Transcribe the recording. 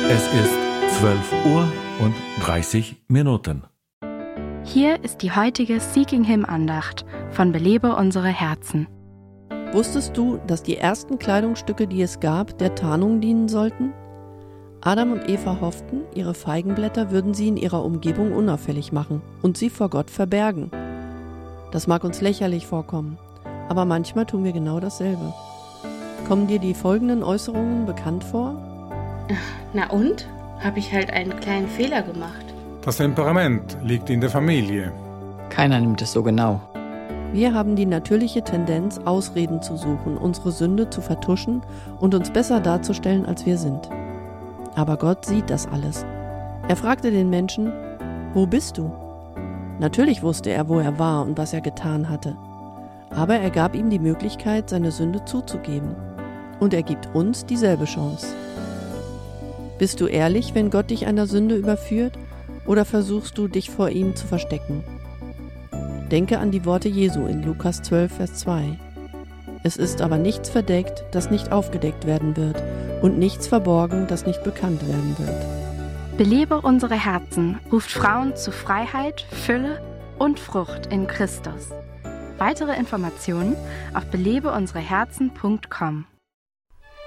Es ist 12:30 Uhr. Hier ist die heutige Seeking Him Andacht von Belebe unsere Herzen. Wusstest du, dass die ersten Kleidungsstücke, die es gab, der Tarnung dienen sollten? Adam und Eva hofften, ihre Feigenblätter würden sie in ihrer Umgebung unauffällig machen und sie vor Gott verbergen. Das mag uns lächerlich vorkommen, aber manchmal tun wir genau dasselbe. Kommen dir die folgenden Äußerungen bekannt vor? Na und? Habe ich halt einen kleinen Fehler gemacht. Das Temperament liegt in der Familie. Keiner nimmt es so genau. Wir haben die natürliche Tendenz, Ausreden zu suchen, unsere Sünde zu vertuschen und uns besser darzustellen, als wir sind. Aber Gott sieht das alles. Er fragte den Menschen, wo bist du? Natürlich wusste er, wo er war und was er getan hatte. Aber er gab ihm die Möglichkeit, seine Sünde zuzugeben. Und er gibt uns dieselbe Chance. Bist du ehrlich, wenn Gott dich einer Sünde überführt, oder versuchst du, dich vor ihm zu verstecken? Denke an die Worte Jesu in Lukas 12, Vers 2. Es ist aber nichts verdeckt, das nicht aufgedeckt werden wird, und nichts verborgen, das nicht bekannt werden wird. Belebe unsere Herzen ruft Frauen zu Freiheit, Fülle und Frucht in Christus. Weitere Informationen auf belebeunsereherzen.com.